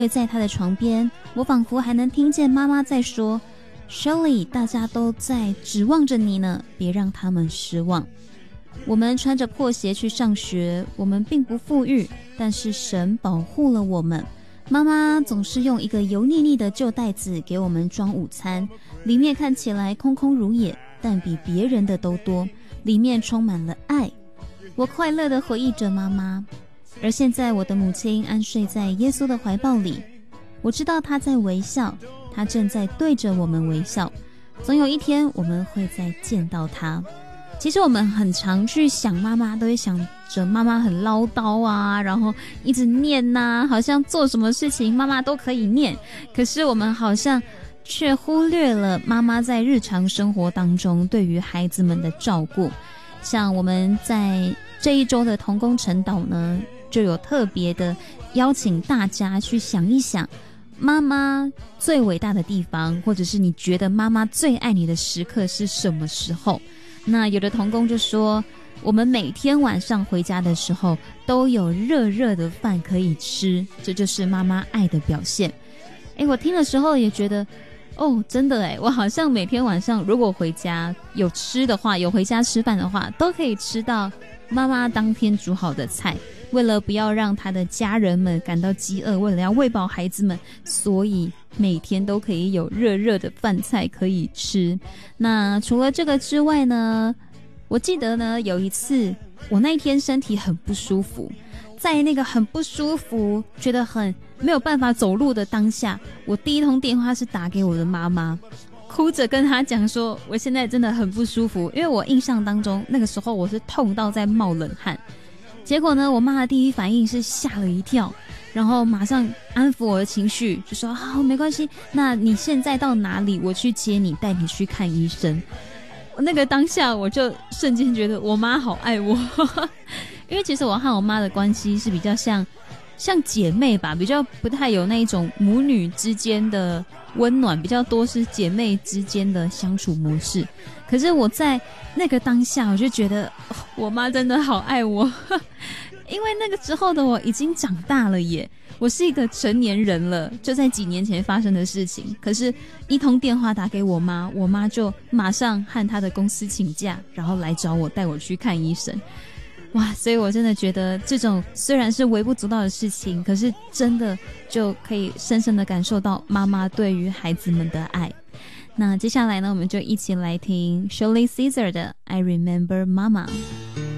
在他的床边，我仿佛还能听见妈妈在说 Shirley， 大家都在指望着你呢，别让他们失望。我们穿着破鞋去上学，我们并不富裕，但是神保护了我们。妈妈总是用一个油腻腻的旧袋子给我们装午餐，里面看起来空空如也，但比别人的都多，里面充满了爱。我快乐地回忆着妈妈，而现在我的母亲安睡在耶稣的怀抱里，我知道她在微笑，她正在对着我们微笑，总有一天我们会再见到她。其实我们很常去想妈妈，都会想着妈妈很唠叨啊，然后一直念啊，好像做什么事情妈妈都可以念，可是我们好像却忽略了妈妈在日常生活当中对于孩子们的照顾。像我们在这一周的同工晨祷呢，就有特别的邀请大家去想一想妈妈最伟大的地方，或者是你觉得妈妈最爱你的时刻是什么时候。那有的同工就说，我们每天晚上回家的时候都有热热的饭可以吃，这就是妈妈爱的表现。我听的时候也觉得真的我好像每天晚上如果回家有吃的话，有回家吃饭的话，都可以吃到妈妈当天煮好的菜。为了不要让他的家人们感到饥饿，为了要喂饱孩子们，所以每天都可以有热热的饭菜可以吃。那除了这个之外呢，我记得呢有一次我那一天身体很不舒服，在那个很不舒服觉得很没有办法走路的当下，我第一通电话是打给我的妈妈，哭着跟她讲说我现在真的很不舒服，因为我印象当中那个时候我是痛到在冒冷汗。结果呢，我妈的第一反应是吓了一跳，然后马上安抚我的情绪，就说好，没关系，那你现在到哪里，我去接你，带你去看医生。那个当下我就瞬间觉得我妈好爱我因为其实我和我妈的关系是比较像姐妹吧，比较不太有那一种母女之间的温暖，比较多是姐妹之间的相处模式。可是我在那个当下我就觉得我妈真的好爱我因为那个时候的我已经长大了耶，我是一个成年人了，就在几年前发生的事情。可是一通电话打给我妈，我妈就马上和她的公司请假，然后来找我，带我去看医生。哇，所以我真的觉得这种虽然是微不足道的事情，可是真的就可以深深的感受到妈妈对于孩子们的爱。那接下来呢，我们就一起来听 Shirley Caesar 的 I Remember Mama。